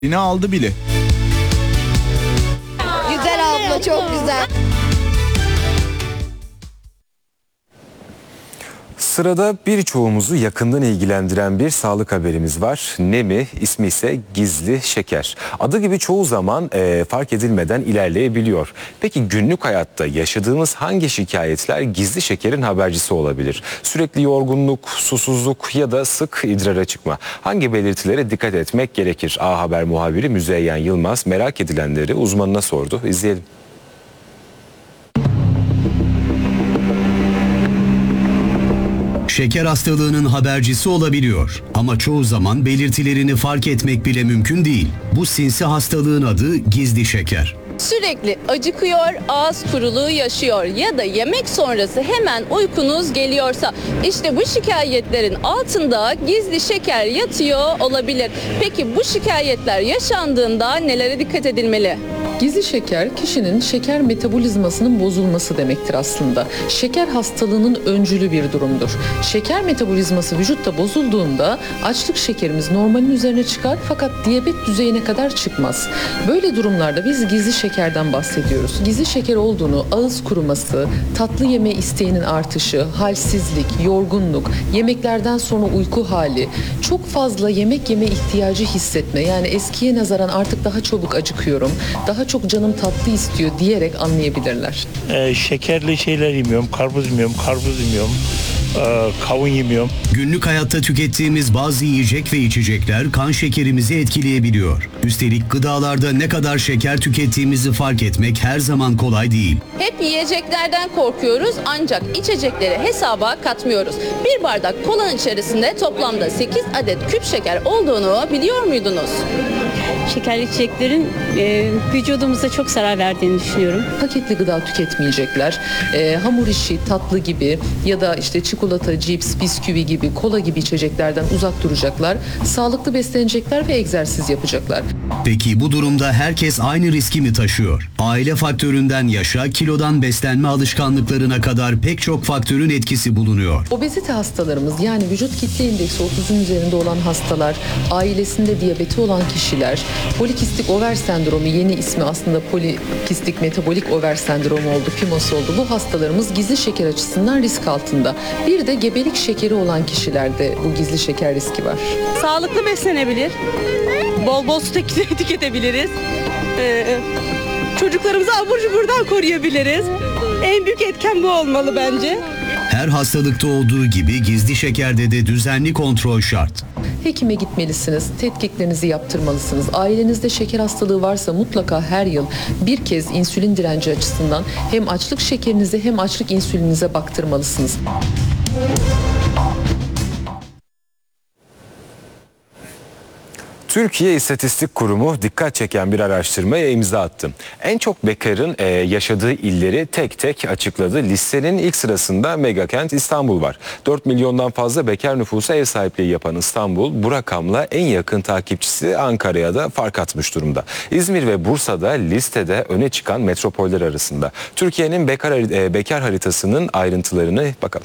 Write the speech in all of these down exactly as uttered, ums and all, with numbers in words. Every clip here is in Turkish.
Yine aldı bile. Güzel abla, çok güzel. Sırada birçoğumuzu yakından ilgilendiren bir sağlık haberimiz var. Ne mi? İsmi ise gizli şeker. Adı gibi çoğu zaman e, fark edilmeden ilerleyebiliyor. Peki günlük hayatta yaşadığımız hangi şikayetler gizli şekerin habercisi olabilir? Sürekli yorgunluk, susuzluk ya da sık idrara çıkma. Hangi belirtilere dikkat etmek gerekir? A Haber muhabiri Müzeyyen Yılmaz merak edilenleri uzmanına sordu. İzleyelim. Şeker hastalığının habercisi olabiliyor ama çoğu zaman belirtilerini fark etmek bile mümkün değil. Bu sinsi hastalığın adı gizli şeker. Sürekli acıkıyor, ağız kuruluğu yaşıyor ya da yemek sonrası hemen uykunuz geliyorsa işte bu şikayetlerin altında gizli şeker yatıyor olabilir. Peki bu şikayetler yaşandığında nelere dikkat edilmeli? Gizli şeker, kişinin şeker metabolizmasının bozulması demektir aslında. Şeker hastalığının öncülü bir durumdur. Şeker metabolizması vücutta bozulduğunda açlık şekerimiz normalin üzerine çıkar fakat diyabet düzeyine kadar çıkmaz. Böyle durumlarda biz gizli şekerden bahsediyoruz. Gizli şeker olduğunu ağız kuruması, tatlı yeme isteğinin artışı, halsizlik, yorgunluk, yemeklerden sonra uyku hali, çok fazla yemek yeme ihtiyacı hissetme, yani eskiye nazaran artık daha çabuk acıkıyorum, daha çok canım tatlı istiyor diyerek anlayabilirler. Ee, şekerli şeyler yemiyorum, karpuz yemiyorum, karpuz yemiyorum, e, kavun yemiyorum. Günlük hayatta tükettiğimiz bazı yiyecek ve içecekler kan şekerimizi etkileyebiliyor. Üstelik gıdalarda ne kadar şeker tükettiğimizi fark etmek her zaman kolay değil. Hep yiyeceklerden korkuyoruz ancak içecekleri hesaba katmıyoruz. Bir bardak kolanın içerisinde toplamda sekiz adet küp şeker olduğunu biliyor muydunuz? Şekerli içeceklerin e, vücudumuza çok zarar verdiğini düşünüyorum. Paketli gıda tüketmeyecekler. E, hamur işi, tatlı gibi ya da işte çikolata, cips, bisküvi gibi, kola gibi içeceklerden uzak duracaklar. Sağlıklı beslenecekler ve egzersiz yapacaklar. Peki bu durumda herkes aynı riski mi taşıyor? Aile faktöründen yaşa, kilodan beslenme alışkanlıklarına kadar pek çok faktörün etkisi bulunuyor. Obezite hastalarımız, yani vücut kitle indeksi otuzun üzerinde olan hastalar, ailesinde diyabeti olan kişiler, polikistik over sendromu, yeni ismi aslında polikistik metabolik over sendromu oldu, PIMOS oldu. Bu hastalarımız gizli şeker açısından risk altında. Bir de gebelik şekeri olan kişilerde bu gizli şeker riski var. Sağlıklı beslenebilir. Bol bol su tüketebiliriz. Ee, çocuklarımızı abur cuburdan koruyabiliriz. En büyük etken bu olmalı bence. Her hastalıkta olduğu gibi gizli şekerde de düzenli kontrol şart. Hekime gitmelisiniz, tetkiklerinizi yaptırmalısınız. Ailenizde şeker hastalığı varsa mutlaka her yıl bir kez insülin direnci açısından hem açlık şekerinize hem açlık insülininize baktırmalısınız. Türkiye İstatistik Kurumu dikkat çeken bir araştırmaya imza attı. En çok bekarın e, yaşadığı illeri tek tek açıkladı. Listenin ilk sırasında megakent İstanbul var. dört milyondan fazla bekar nüfusa ev sahipliği yapan İstanbul bu rakamla en yakın takipçisi Ankara'ya da fark atmış durumda. İzmir ve Bursa'da listede öne çıkan metropoller arasında. Türkiye'nin bekar, e, bekar haritasının ayrıntılarını bakalım.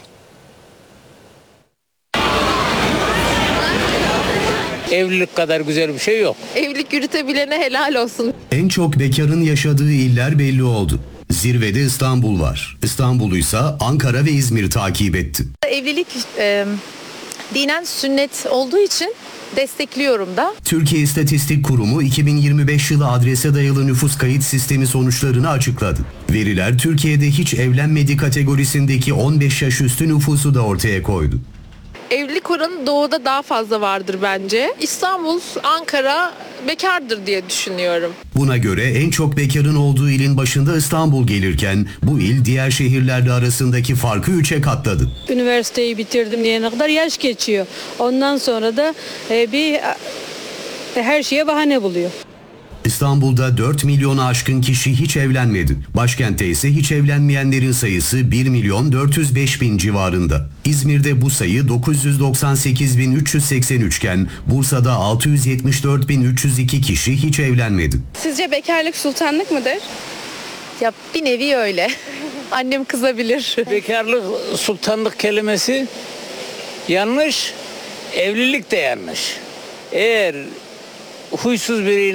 Evlilik kadar güzel bir şey yok. Evlilik yürütebilene helal olsun. En çok bekarın yaşadığı iller belli oldu. Zirvede İstanbul var. İstanbul'u ise Ankara ve İzmir takip etti. Evlilik e, dinen sünnet olduğu için destekliyorum da. Türkiye İstatistik Kurumu iki bin yirmi beş yılı adrese dayalı nüfus kayıt sistemi sonuçlarını açıkladı. Veriler Türkiye'de hiç evlenmedi kategorisindeki on beş yaş üstü nüfusu da ortaya koydu. Evlilik oranı doğuda daha fazla vardır bence. İstanbul, Ankara bekardır diye düşünüyorum. Buna göre en çok bekarın olduğu ilin başında İstanbul gelirken bu il diğer şehirlerle arasındaki farkı üçe katladı. Üniversiteyi bitirdim diyene kadar yaş geçiyor. Ondan sonra da e, bir e, her şeye bahane buluyor. İstanbul'da dört milyonu aşkın kişi hiç evlenmedi. Başkentte ise hiç evlenmeyenlerin sayısı bir milyon dört yüz beş bin civarında. İzmir'de bu sayı dokuz yüz doksan sekiz bin üç yüz seksen üç iken Bursa'da altı yüz yetmiş dört bin üç yüz iki kişi hiç evlenmedi. Sizce bekarlık sultanlık mıdır? Ya bir nevi öyle. Annem kızabilir. Bekarlık, sultanlık kelimesi yanlış, evlilik de yanlış. Eğer huysuz biri